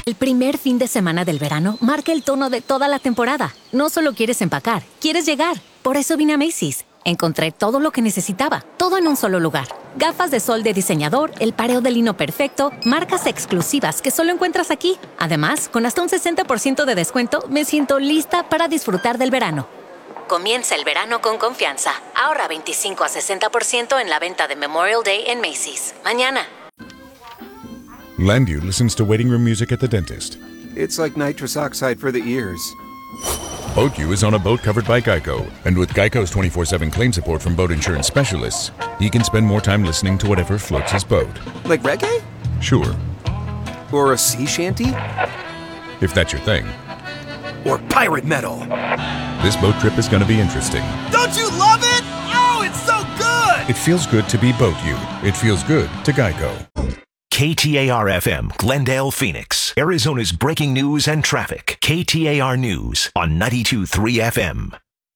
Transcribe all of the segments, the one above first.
El primer fin de semana del verano marca el tono de toda la temporada. No solo quieres empacar, quieres llegar. Por eso vine a Macy's. Encontré todo lo que necesitaba, todo en un solo lugar. Gafas de sol de diseñador, el pareo de lino perfecto, marcas exclusivas que solo encuentras aquí. Además, con hasta un 60% de descuento, me siento lista para disfrutar del verano. Comienza el verano con confianza. Ahorra 25 a 60% en la venta de Memorial Day en Macy's. Mañana. Landu listens to waiting room music at the dentist. It's like nitrous oxide for the ears. BoatU is on a boat covered by Geico. And with Geico's 24/7 claim support from boat insurance specialists, he can spend more time listening to whatever floats his boat. Like reggae? Sure. Or a sea shanty? If that's your thing. Or pirate metal? This boat trip is going to be interesting. Don't you love it? Oh, it's so good! It feels good to be BoatU. It feels good to Geico. KTAR-FM, Glendale, Phoenix, Arizona's breaking news and traffic. KTAR News on 92.3 FM.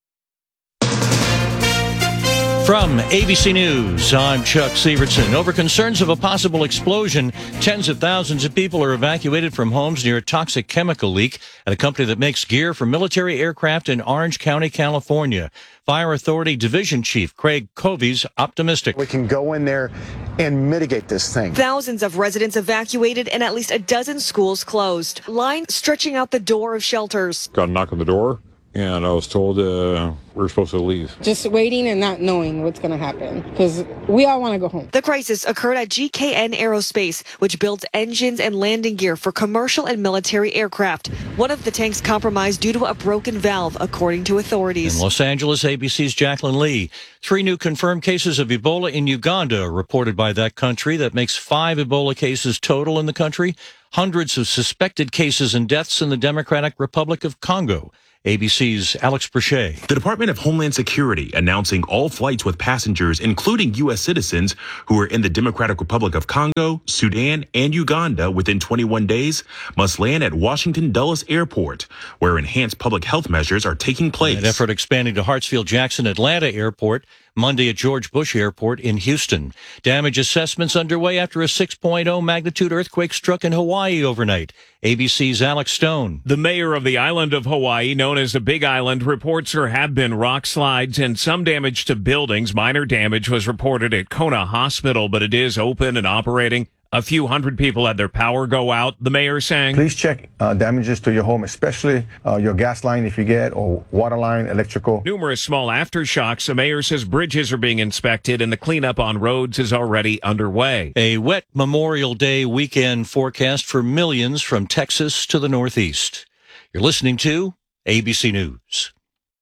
From ABC News, I'm Chuck Severson. Over concerns of a possible explosion, tens of thousands of people are evacuated from homes near a toxic chemical leak at a company that makes gear for military aircraft in Orange County, California. Fire Authority Division Chief Craig Covey's optimistic. We can go in there and mitigate this thing. Thousands of residents evacuated and at least a dozen schools closed. Lines stretching out the door of shelters. Got a knock on the door, and I was told we're supposed to leave. Just waiting and not knowing what's going to happen because we all want to go home. The crisis occurred at GKN Aerospace, which builds engines and landing gear for commercial and military aircraft. One of the tanks compromised due to a broken valve, according to authorities. In Los Angeles, ABC's Jacqueline Lee. 3 new confirmed cases of Ebola in Uganda reported by that country. That makes 5 Ebola cases total in the country. Hundreds of suspected cases and deaths in the Democratic Republic of Congo. ABC's Alex Brachet. The Department of Homeland Security announcing all flights with passengers, including U.S. citizens who are in the Democratic Republic of Congo, Sudan, and Uganda within 21 days, must land at Washington Dulles Airport, where enhanced public health measures are taking place. An effort expanding to Hartsfield-Jackson Atlanta Airport, Monday at George Bush Airport in Houston. Damage assessments underway after a 6.0 magnitude earthquake struck in Hawaii overnight. ABC's Alex Stone. The mayor of the island of Hawaii, known as the Big Island, reports there have been rock slides and some damage to buildings. Minor damage was reported at Kona Hospital, but it is open and operating. A few hundred people had their power go out, the mayor saying. Please check damages to your home, especially your gas line if you get, or water line, electrical. Numerous small aftershocks. The mayor says bridges are being inspected and the cleanup on roads is already underway. A wet Memorial Day weekend forecast for millions from Texas to the Northeast. You're listening to ABC News.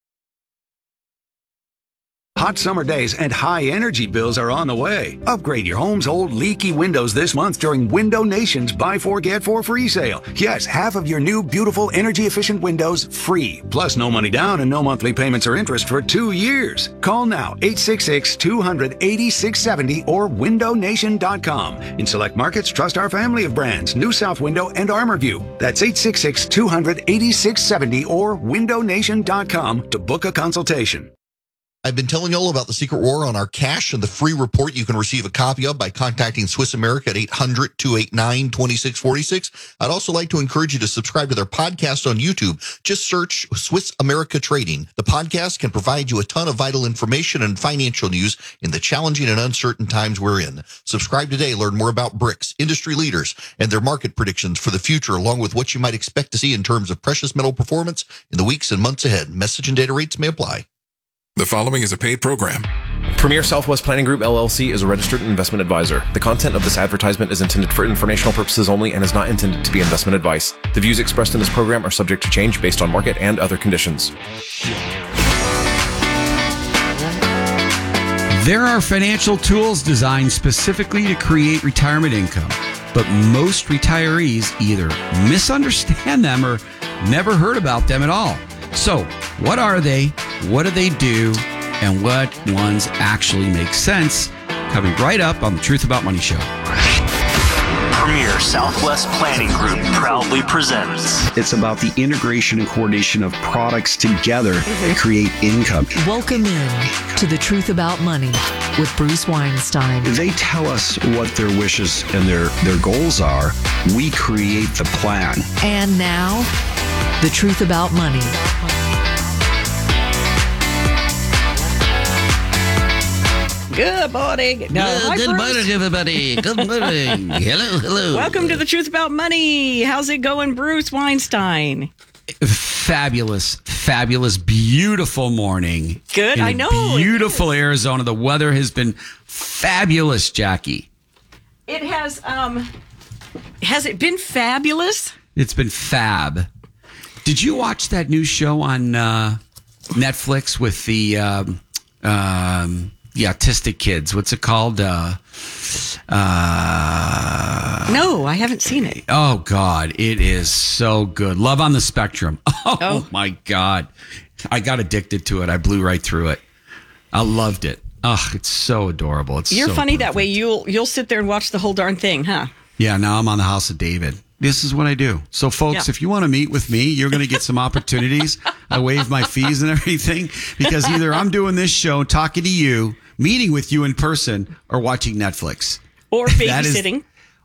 Hot summer days and high energy bills are on the way. Upgrade your home's old leaky windows this month during Window Nation's Buy 4 Get 4 free sale. Yes, half of your new beautiful energy efficient windows free. Plus no money down and no monthly payments or interest for 2 years. Call now 866-200-8670 or windownation.com. In select markets, trust our family of brands, New South Window and ArmorView. That's 866-200-8670 or windownation.com to book a consultation. I've been telling you all about the Secret War on our cash and the free report you can receive a copy of by contacting Swiss America at 800-289-2646. I'd also like to encourage you to subscribe to their podcast on YouTube. Just search Swiss America Trading. The podcast can provide you a ton of vital information and financial news in the challenging and uncertain times we're in. Subscribe today. Learn more about BRICS, industry leaders, and their market predictions for the future, along with what you might expect to see in terms of precious metal performance in the weeks and months ahead. Message and data rates may apply. The following is a paid program. Premier Southwest Planning Group, LLC is a registered investment advisor. The content of this advertisement is intended for informational purposes only and is not intended to be investment advice. The views expressed in this program are subject to change based on market and other conditions. There are financial tools designed specifically to create retirement income, but most retirees either misunderstand them or never heard about them at all. So, what are they? What do they do? And what ones actually make sense? Coming right up on the Truth About Money show. Premier Southwest Planning Group proudly presents. It's about the integration and coordination of products together to create income. Welcome in to The Truth About Money with Bruce Weinstein. They tell us what their wishes and their goals are. We create the plan. And now, The Truth About Money. Good morning. Good morning, everybody. Good morning. Hello. Welcome to The Truth About Money. How's it going, Bruce Weinstein? Fabulous, beautiful morning. Good, I know. Beautiful Arizona. The weather has been fabulous, Jackie. It has it been fabulous? It's been fab. Did you watch that new show on Netflix with the autistic kids? What's it called? No, I haven't seen it. Oh, God. It is so good. Love on the Spectrum. Oh, my God. I got addicted to it. I blew right through it. I loved it. Oh, it's so adorable. You're so funny perfect. That way. You'll sit there and watch the whole darn thing, huh? Yeah, now I'm on the House of David. This is what I do. So, folks, if you want to meet with me, you're going to get some opportunities. I waive my fees and everything because either I'm doing this show, talking to you, meeting with you in person, or watching Netflix. Or babysitting.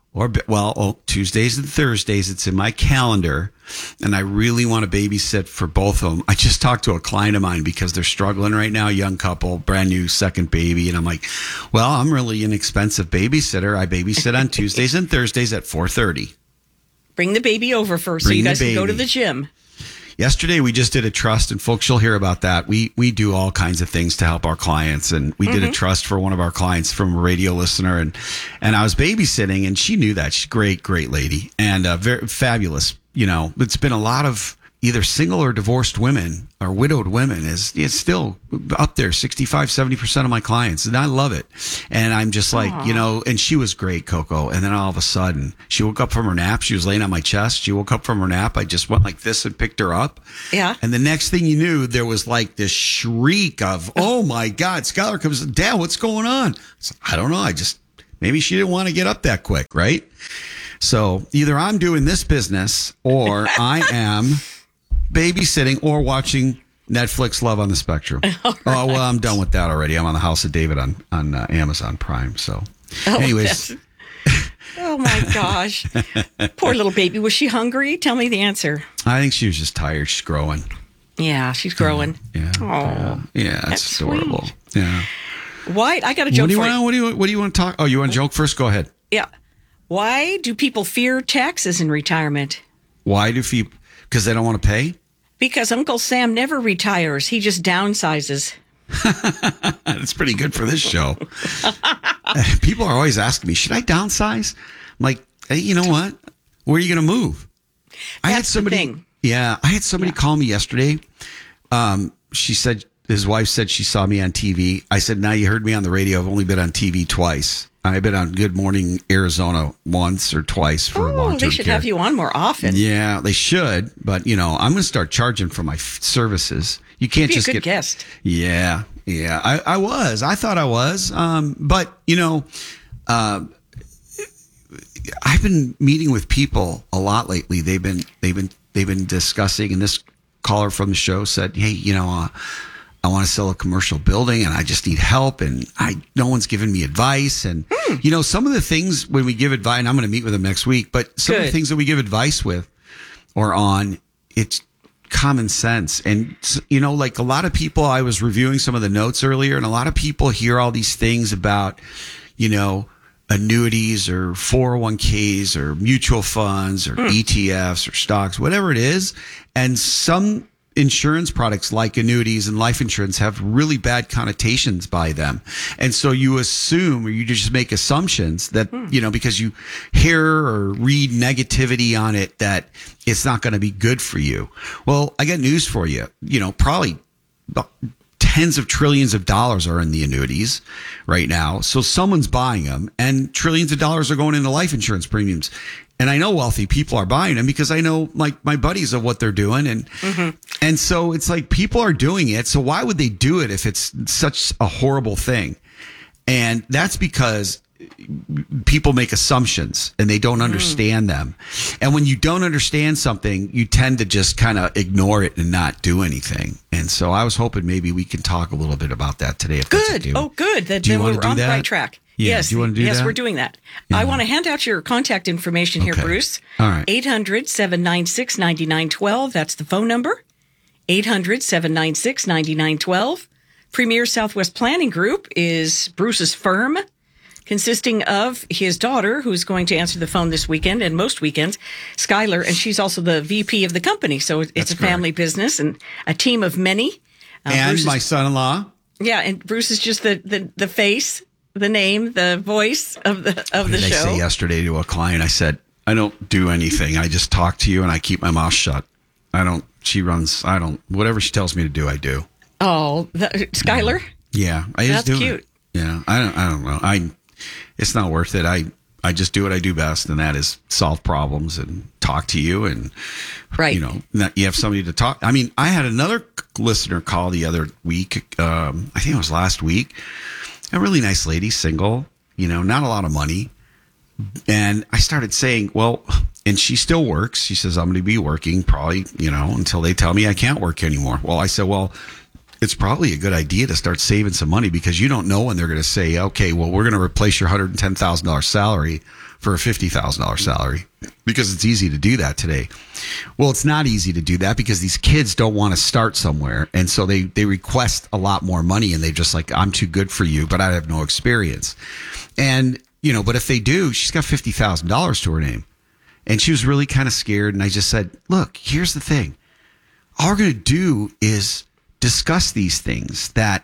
Tuesdays and Thursdays, it's in my calendar, and I really want to babysit for both of them. I just talked to a client of mine because they're struggling right now, young couple, brand new second baby, and I'm like, well, I'm really an expensive babysitter. I babysit on Tuesdays and Thursdays at 4:30. Bring the baby over first so you guys can go to the gym. Yesterday, we just did a trust, and folks, you'll hear about that. We do all kinds of things to help our clients, and we did a trust for one of our clients from a radio listener, and I was babysitting, and she knew that. She's a great lady, and very fabulous. You know, it's been a lot of either single or divorced women or widowed women. It's still up there, 65, 70% of my clients, and I love it. And I'm just like, and she was great, Coco. And then all of a sudden, she woke up from her nap. She was laying on my chest. She woke up from her nap. I just went like this and picked her up. Yeah. And the next thing you knew, there was like this shriek of, oh my God, Skylar comes, Dad, what's going on? I don't know. Maybe she didn't want to get up that quick, right? So either I'm doing this business or I am babysitting or watching Netflix Love on the Spectrum. Right. Oh, well, I'm done with that already. I'm on the House of David on Amazon Prime. So anyways. Oh, my gosh. Poor little baby. Was she hungry? Tell me the answer. I think she was just tired. She's growing. Yeah, she's growing. Yeah, it's adorable. Sweet. Yeah. Why? I got a joke for you. What do you want to talk? Oh, you want to joke first? Go ahead. Yeah. Why do people fear taxes in retirement? Why do people? Because they don't want to pay? Because Uncle Sam never retires. He just downsizes. That's pretty good for this show. People are always asking me, should I downsize? I'm like, hey, you know what? Where are you going to move? I had somebody call me yesterday. She said, his wife said she saw me on TV. I said, now you heard me on the radio. I've only been on TV twice. I've been on Good Morning Arizona once or twice for long-term care. They should have you on more often. Yeah, they should. But, I'm going to start charging for my services. You can't just get a good guest. Yeah. I was. I thought I was. But, I've been meeting with people a lot lately. They've been discussing, and this caller from the show said, hey, I want to sell a commercial building and I just need help, and no one's giving me advice. And, some of the things when we give advice, and I'm going to meet with them next week, but some of the things that we give advice with or on, it's common sense. And, like a lot of people, I was reviewing some of the notes earlier, and a lot of people hear all these things about, annuities or 401ks or mutual funds or ETFs or stocks, whatever it is. And some insurance products like annuities and life insurance have really bad connotations by them. And so you assume, or you just make assumptions that, because you hear or read negativity on it, that it's not going to be good for you. Well, I got news for you. Probably tens of trillions of dollars are in the annuities right now. So someone's buying them, and trillions of dollars are going into life insurance premiums. And I know wealthy people are buying them because I know like my buddies of what they're doing. And so it's like people are doing it. So why would they do it if it's such a horrible thing? And that's because people make assumptions and they don't understand them. And when you don't understand something, you tend to just kind of ignore it and not do anything. And so I was hoping maybe we can talk a little bit about that today. If that's okay. Oh, good. Then Do you we're want to do on the that? right track. Yeah. Yes. Do you want to do that? Yes, we're doing that. I want to hand out your contact information here, Okay. Bruce. All right. 800-796-9912. That's the phone number. 800-796-9912. Premier Southwest Planning Group is Bruce's firm, consisting of his daughter, who's going to answer the phone this weekend and most weekends, Skylar, and she's also the VP of the company. So it's a family business and a team of many. And Bruce my is- son-in-law. Yeah, and Bruce is just the face, the name, the voice of the What did show. I say yesterday to a client? I said, I don't do anything. I just talk to you and I keep my mouth shut. Whatever she tells me to do, I do. Oh, Skylar? Yeah, I just That's do cute. it. Yeah, I don't know. It's not worth it. I just do what I do best, and that is solve problems and talk to you, and right. You have somebody to talk. I mean, I had another listener call the other week. I think it was last week. A really nice lady, single. Not a lot of money, and I started saying, well, and she still works. She says, I'm going to be working probably, until they tell me I can't work anymore. Well, I said, well, it's probably a good idea to start saving some money because you don't know when they're going to say, okay, well, we're going to replace your $110,000 salary for a $50,000 salary because it's easy to do that today. Well, it's not easy to do that because these kids don't want to start somewhere. And so they request a lot more money and they're just like, I'm too good for you, but I have no experience. And, but if they do, she's got $50,000 to her name. And she was really kind of scared. And I just said, look, here's the thing. All we're going to do is discuss these things that,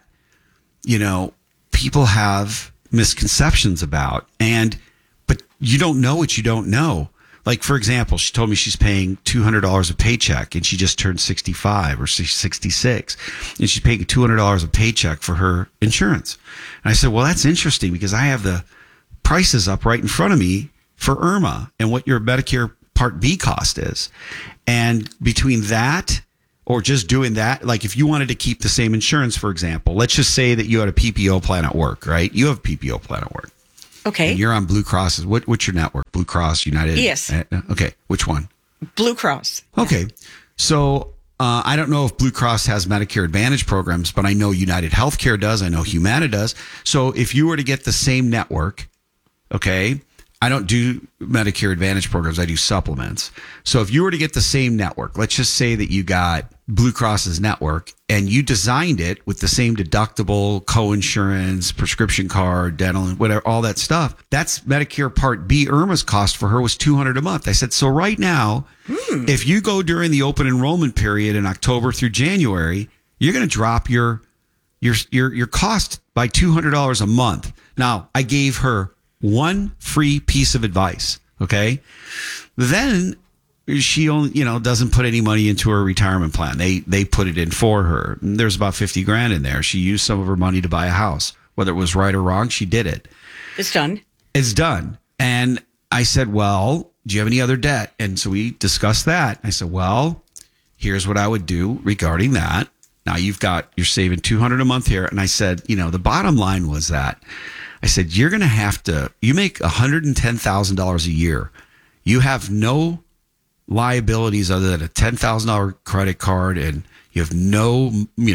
people have misconceptions about. But you don't know what you don't know. Like, for example, she told me she's paying $200 a paycheck and she just turned 65 or 66 and she's paying $200 a paycheck for her insurance. And I said, well, that's interesting because I have the prices up right in front of me for Irma and what your Medicare Part B cost is. And between that or just doing that, like if you wanted to keep the same insurance, for example, let's just say that you had a PPO plan at work, right? You have a PPO plan at work. Okay. And you're on Blue Cross. What's your network? Blue Cross, United? Yes. Okay. Which one? Blue Cross. Okay. So I don't know if Blue Cross has Medicare Advantage programs, but I know United Healthcare does. I know Humana does. So if you were to get the same network, okay, I don't do Medicare Advantage programs. I do supplements. So if you were to get the same network, let's just say that you got Blue Cross's network and you designed it with the same deductible, co-insurance, prescription card, dental, whatever, all that stuff. That's Medicare Part B. Irma's cost for her was $200 a month. I said, so right now, if you go during the open enrollment period in October through January, you're going to drop your cost by $200 a month. Now, I gave her one free piece of advice. Okay. Then she only, doesn't put any money into her retirement plan. They put it in for her. There's about $50,000 in there. She used some of her money to buy a house. Whether it was right or wrong, she did it. It's done. It's done. And I said, well, do you have any other debt? And so we discussed that. I said, well, here's what I would do regarding that. Now you're saving $200 a month here. And I said, the bottom line was that I said, you're going to have to, you make $110,000 a year. You have no liabilities other than a $10,000 credit card, and you have no,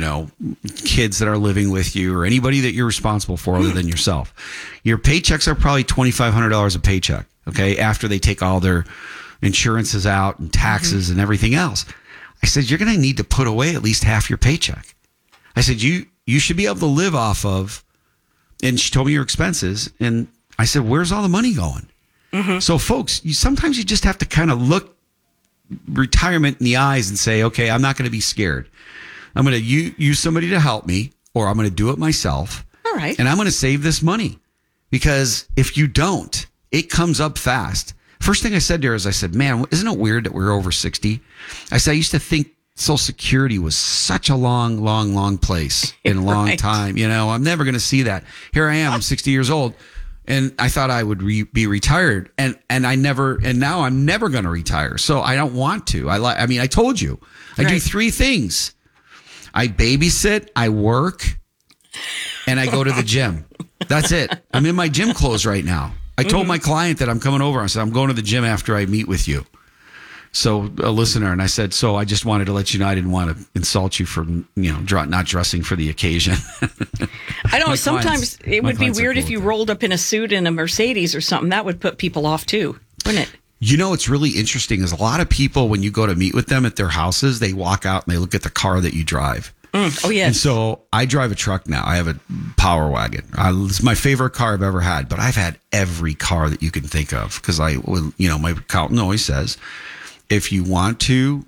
kids that are living with you or anybody that you're responsible for other than yourself. Your paychecks are probably $2,500 a paycheck, okay, after they take all their insurances out and taxes and everything else. I said, you're going to need to put away at least half your paycheck. I said, you should be able to live off of. And she told me your expenses. And I said, where's all the money going? Mm-hmm. So, folks, sometimes you just have to kind of look retirement in the eyes and say, okay, I'm not going to be scared. I'm going to use somebody to help me, or I'm going to do it myself. All right. And I'm going to save this money. Because if you don't, it comes up fast. First thing I said to her is, I said, man, isn't it weird that we're over 60? I said, I used to think Social Security was such a long, long, long place in a long time. I'm never going to see that. Here I am, I'm 60 years old, and I thought I would be retired, and now I'm never going to retire. So I don't want to. I told you, I do three things. I babysit, I work, and I go to the gym. That's it. I'm in my gym clothes right now. I told my client that I'm coming over. I said, I'm going to the gym after I meet with you. So a listener, and I said, so I just wanted to let you know I didn't want to insult you for, not dressing for the occasion. I don't know. Sometimes it would be weird if you rolled up in a suit in a Mercedes or something. That would put people off too, wouldn't it? What's really interesting is a lot of people, when you go to meet with them at their houses, they walk out and they look at the car that you drive. Oh, yeah. And so I drive a truck now. I have a Power Wagon. It's my favorite car I've ever had, but I've had every car that you can think of because my accountant always says, if you want to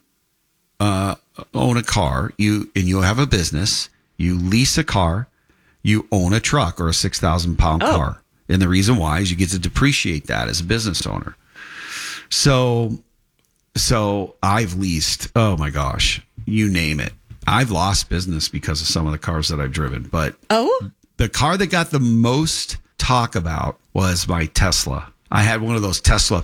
own a car, you have a business, you lease a car, you own a truck or a 6,000-pound car. And the reason why is you get to depreciate that as a business owner. So I've leased, oh my gosh, you name it. I've lost business because of some of the cars that I've driven. But the car that got the most talk about was my Tesla. I had one of those Tesla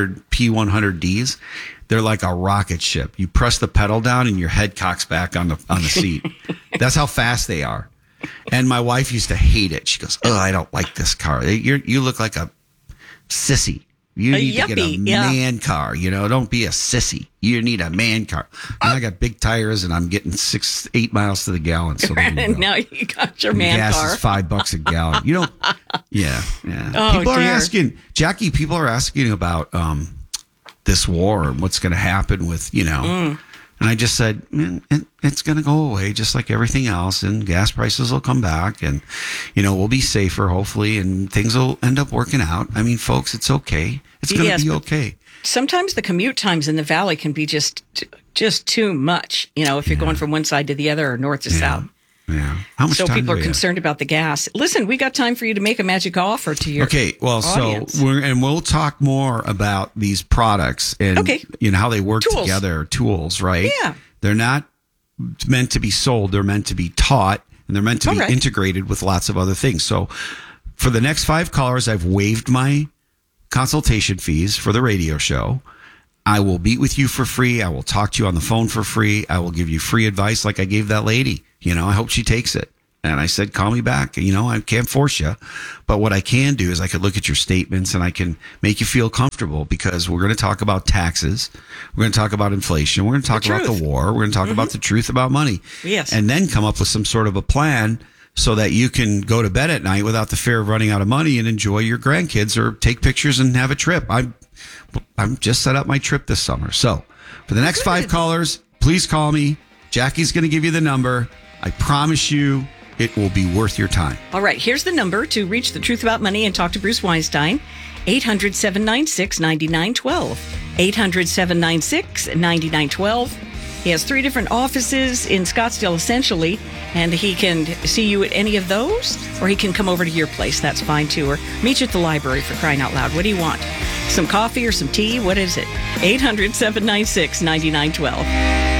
P100Ds. They're like a rocket ship. You press the pedal down and your head cocks back on the seat. That's how fast they are. And my wife used to hate it. She goes, I don't like this car. You look like a sissy. You need to get a man car. Don't be a sissy. You need a man car. And I got big tires and I'm getting 8 miles to the gallon. So now you got your man gas car. Gas is $5 a gallon. Yeah. Oh, people are asking, Jackie, people are asking about this war and what's going to happen with, And I just said, it's going to go away just like everything else, and gas prices will come back, and, we'll be safer, hopefully, and things will end up working out. I mean, folks, it's okay. It's going to be okay. Sometimes the commute times in the valley can be just too much, if you're going from one side to the other or north to south. Yeah. How much time people do are we concerned about the gas. Listen, we got time for you to make a magic offer to your audience. So we'll talk more about these products and how they work together. Tools, right? Yeah. They're not meant to be sold. They're meant to be taught, and they're meant to be integrated with lots of other things. So for the next 5 callers, I've waived my consultation fees for the radio show. I will meet with you for free. I will talk to you on the phone for free. I will give you free advice like I gave that lady. I hope she takes it. And I said, call me back. I can't force you. But what I can do is I could look at your statements and I can make you feel comfortable, because we're going to talk about taxes. We're going to talk about inflation. We're going to talk about the war. We're going to talk about the truth about money. Yes. And then come up with some sort of a plan so that you can go to bed at night without the fear of running out of money and enjoy your grandkids or take pictures and have a trip. I'm just set up my trip this summer. So for the next 5 callers, please call me. Jackie's going to give you the number. I promise you it will be worth your time. All right. Here's the number to reach the truth about money and talk to Bruce Weinstein. 800-796-9912. 800-796-9912. He has 3 different offices in Scottsdale, essentially, and he can see you at any of those, or he can come over to your place. That's fine, too. Or meet you at the library, for crying out loud. What do you want? Some coffee or some tea? What is it? 800-796-9912.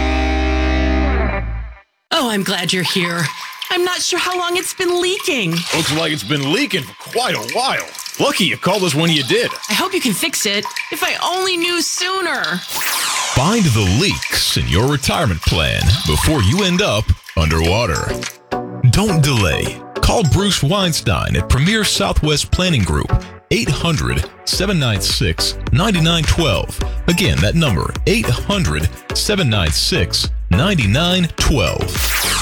Oh, I'm glad you're here. I'm not sure how long it's been leaking. Looks like it's been leaking for quite a while. Lucky you called us when you did. I hope you can fix it. If I only knew sooner. Find the leaks in your retirement plan before you end up underwater. Don't delay. Call Bruce Weinstein at Premier Southwest Planning Group, 800-796-9912. Again, that number, 800-796-9912.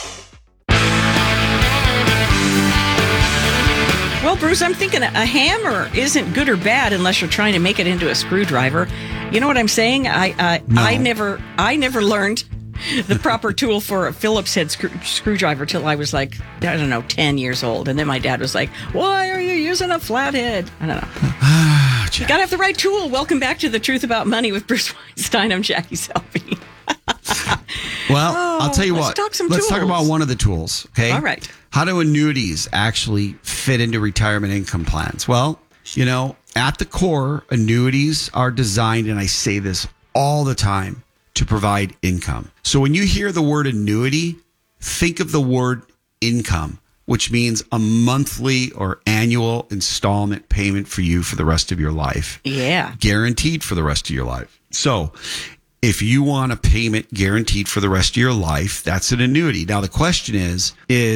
Well, Bruce, I'm thinking a hammer isn't good or bad unless you're trying to make it into a screwdriver. You know what I'm saying? I never learned the proper tool for a Phillips head screwdriver till I was like, 10 years old. And then my dad was like, why are you using a flathead? I don't know. You got to have the right tool. Welcome back to The Truth About Money with Bruce Weinstein. I'm Jackie Selby. Well, I'll tell you what. Let's talk about one of the tools, okay? All right. How do annuities actually fit into retirement income plans? Well, at the core, annuities are designed, and I say this all the time, to provide income. So when you hear the word annuity, think of the word income, which means a monthly or annual installment payment for you for the rest of your life. Yeah. Guaranteed for the rest of your life. So if you want a payment guaranteed for the rest of your life, that's an annuity. Now, the question is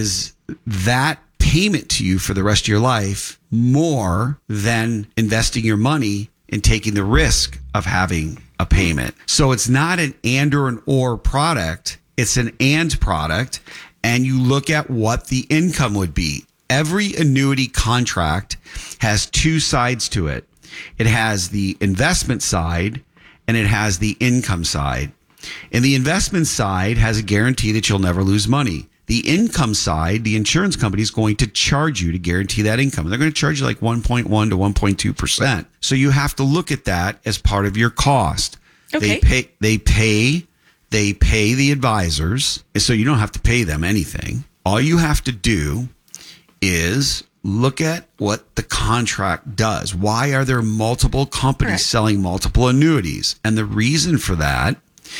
that payment to you for the rest of your life more than investing your money and taking the risk of having a payment? So it's not an and or an or product. It's an and product. And you look at what the income would be. Every annuity contract has two sides to it. It has the investment side and it has the income side. And the investment side has a guarantee that you'll never lose money. The income side, the insurance company is going to charge you to guarantee that income. And they're going to charge you like 1.1 to 1.2%. So you have to look at that as part of your cost. Okay. They pay the advisors, so you don't have to pay them anything. All you have to do is look at what the contract does. Why are there multiple companies selling multiple annuities? And the reason for that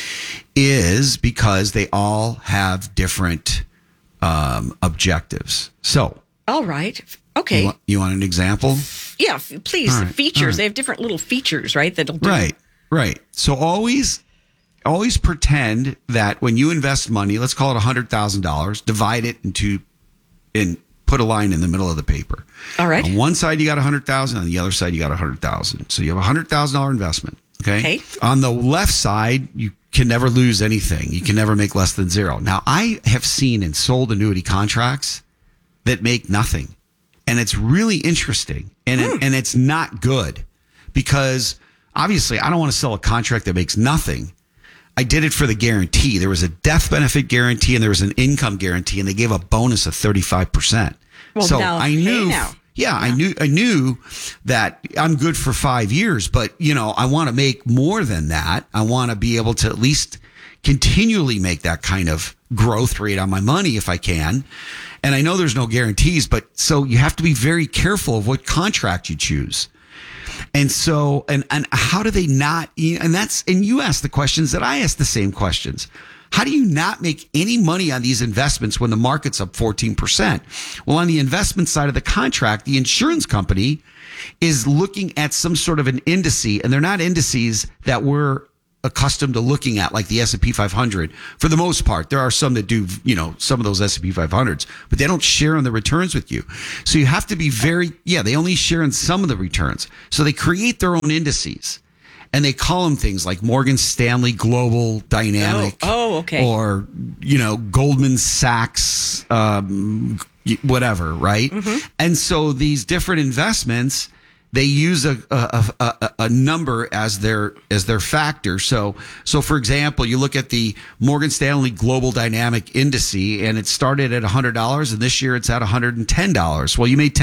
is because they all have different objectives. So, all right. Okay. You want an example? Yeah, please. All right. Features. All right. They have different little features, right? That'll do. Right. So always pretend that when you invest money, let's call it $100,000, divide it and put a line in the middle of the paper. All right. On one side, you got 100,000. On the other side, you got 100,000. So you have a $100,000 investment. Okay. On the left side, you can never lose anything. You can never make less than zero. Now, I have seen and sold annuity contracts that make nothing. And it's really interesting. And it's not good because obviously I don't want to sell a contract that makes nothing. I did it for the guarantee. There was a death benefit guarantee and there was an income guarantee, and they gave a bonus of 35%. Well, so now, I knew, now. I knew that I'm good for 5 years, but I want to make more than that. I want to be able to at least continually make that kind of growth rate on my money if I can. And I know there's no guarantees, but so you have to be very careful of what contract you choose. And so, and how do they not, and you ask the questions that I ask the same questions. How do you not make any money on these investments when the market's up 14%? Well, on the investment side of the contract, the insurance company is looking at some sort of an indice, and they're not indices that we're accustomed to looking at, like the S&P 500. For the most part, there are some that do, some of those S&P 500s, but they don't share in the returns with you. So you have to be they only share in some of the returns. So they create their own indices. And they call them things like Morgan Stanley Global Dynamic. Okay. Or, Goldman Sachs, whatever, right? Mm-hmm. And so these different investments, they use a number as their factor. So for example, you look at the Morgan Stanley Global Dynamic Indice, and it started at $100, and this year it's at $110. Well, you made